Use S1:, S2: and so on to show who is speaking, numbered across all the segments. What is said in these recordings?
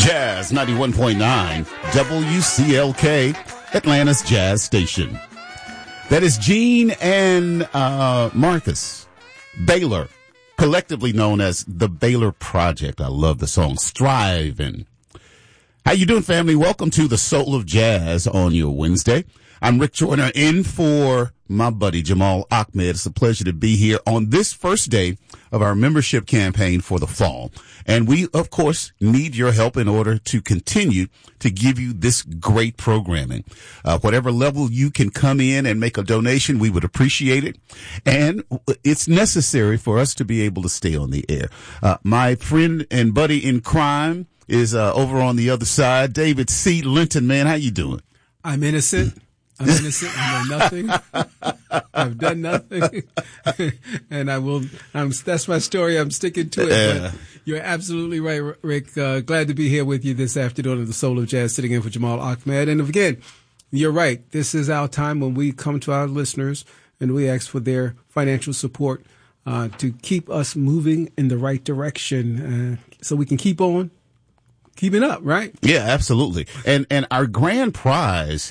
S1: Jazz 91.9 WCLK, Atlanta's Jazz Station. That is Gene and Marcus Baylor, collectively known as the Baylor Project. I love the song Striving. How you doing, family? Welcome to the Soul of Jazz on your Wednesday. I'm Rick Joyner in for my buddy Jamal Ahmed. It's a pleasure to be here on this first day of our membership campaign for the fall. And we, of course, need your help in order to continue to give you this great programming. Whatever level you can come in and make a donation, we would appreciate it. And it's necessary for us to be able to stay on the air. My friend and buddy in crime is over on the other side, David C. Linton. Man, how you doing?
S2: I'm innocent. I'm innocent. I know nothing. I've done nothing. And I will, that's my story. I'm sticking to it. But you're absolutely right, Rick. Glad to be here with you this afternoon of the Soul of Jazz, sitting in for Jamal Ahmed. And again, you're right. This is our time when we come to our listeners and we ask for their financial support to keep us moving in the right direction so we can keep on keeping up, right?
S1: Yeah, absolutely. And our grand prize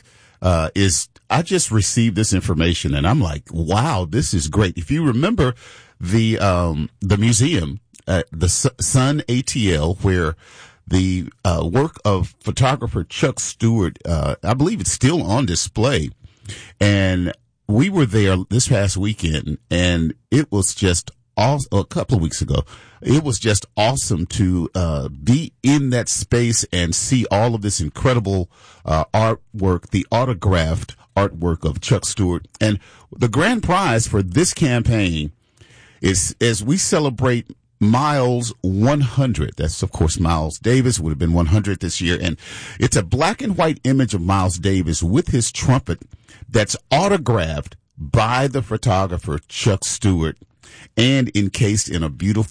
S1: I just received this information and I'm like, wow, this is great. If you remember the museum, the Sun ATL, where the work of photographer Chuck Stewart, I believe it's still on display. And we were there this past weekend and it was just a couple of weeks ago. It was just awesome to be in that space and see all of this incredible artwork, the autographed artwork of Chuck Stewart. And the grand prize for this campaign is, as we celebrate Miles 100. That's, of course, Miles Davis would have been 100 this year. And it's a black and white image of Miles Davis with his trumpet that's autographed by the photographer Chuck Stewart and encased in a beautiful